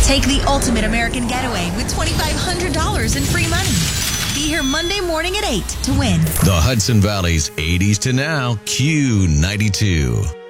Take the ultimate American getaway with $2,500 in free money. Be here Monday morning at 8 to win. The Hudson Valley's 80s to now Q92.